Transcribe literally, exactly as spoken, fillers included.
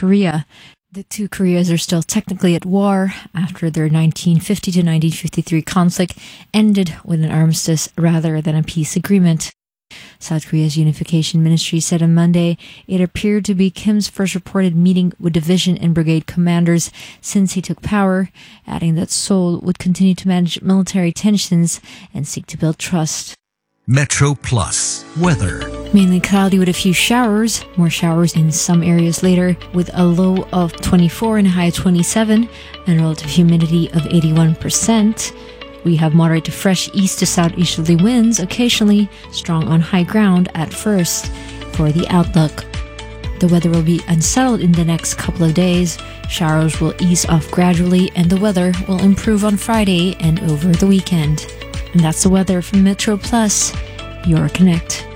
Korea. The two Koreas are still technically at war after their nineteen fifty to nineteen fifty-three conflict ended with an armistice rather than a peace agreement. South Korea's Unification Ministry said on Monday it appeared to be Kim's first reported meeting with division and brigade commanders since he took power, adding that Seoul would continue to manage military tensions and seek to build trust. Metro Plus weather. Mainly cloudy with a few showers. More showers in some areas later, with a low of twenty-four and a high of twenty-seven, and relative humidity of eighty-one percent. We have moderate to fresh east to southeasterly winds, occasionally strong on high ground at first. For the outlook, the weather will be unsettled in the next couple of days. Showers will ease off gradually, and the weather will improve on Friday and over the weekend. And that's the weather from Metro Plus, your Connect.